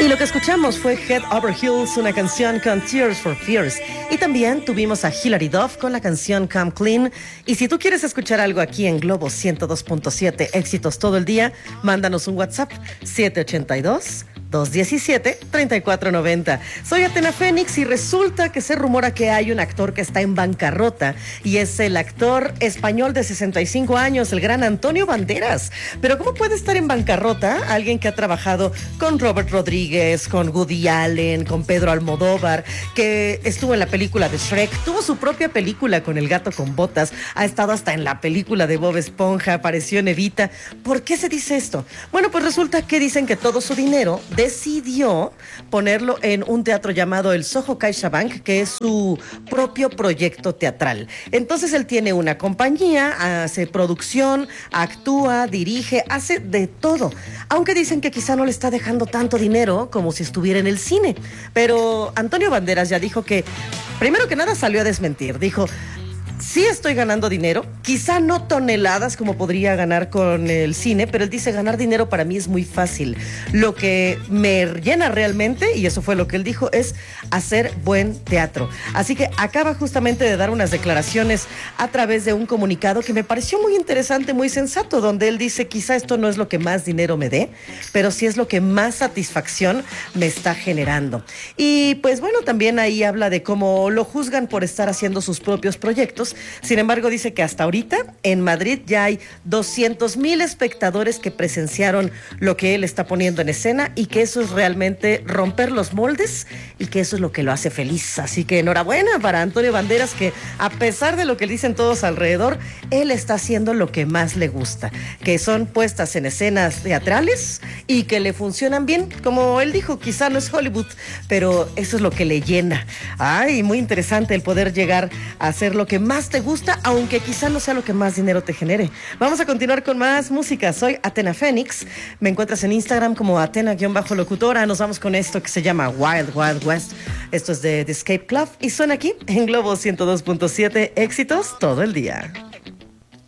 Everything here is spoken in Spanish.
Y lo que escuchamos fue Head Over Heels, una canción con Tears for Fears. Y también tuvimos a Hilary Duff con la canción Come Clean. Y si tú quieres escuchar algo aquí en Globo 102.7, éxitos todo el día, mándanos un WhatsApp 782-217-3490. Soy Atena Fénix y resulta que se rumora que hay un actor que está en bancarrota y es el actor español de 65 años, el gran Antonio Banderas. Pero ¿cómo puede estar en bancarrota alguien que ha trabajado con Robert Rodríguez, con Woody Allen, con Pedro Almodóvar, que estuvo en la película de Shrek, tuvo su propia película con El gato con botas, ha estado hasta en la película de Bob Esponja, apareció en Evita? ¿Por qué se dice esto? Bueno, pues resulta que dicen que todo su dinero decidió ponerlo en un teatro llamado el Soho CaixaBank, que es su propio proyecto teatral. Entonces él tiene una compañía, hace producción, actúa, dirige, hace de todo. Aunque dicen que quizá no le está dejando tanto dinero como si estuviera en el cine. Pero Antonio Banderas ya dijo que, primero que nada, salió a desmentir. Dijo: sí estoy ganando dinero, quizá no toneladas como podría ganar con el cine, pero él dice: ganar dinero para mí es muy fácil. Lo que me llena realmente, y eso fue lo que él dijo, es hacer buen teatro. Así que acaba justamente de dar unas declaraciones a través de un comunicado que me pareció muy interesante, muy sensato, donde él dice: quizá esto no es lo que más dinero me dé, pero sí es lo que más satisfacción me está generando. Y pues bueno, también ahí habla de cómo lo juzgan por estar haciendo sus propios proyectos. Sin embargo, dice que hasta ahorita en Madrid ya hay 200,000 espectadores que presenciaron lo que él está poniendo en escena y que eso es realmente romper los moldes y que eso es lo que lo hace feliz. Así que enhorabuena para Antonio Banderas, que a pesar de lo que dicen todos alrededor, él está haciendo lo que más le gusta, que son puestas en escenas teatrales y que le funcionan bien. Como él dijo, quizá no es Hollywood, pero eso es lo que le llena. Ay, muy interesante el poder llegar a hacer lo que más te gusta, aunque quizá no sea lo que más dinero te genere. Vamos a continuar con más música. Soy Atena Fénix. Me encuentras en Instagram como Atena-locutora. Nos vamos con esto que se llama Wild Wild West. Esto es de The Escape Club y suena aquí en Globo 102.7. Éxitos todo el día.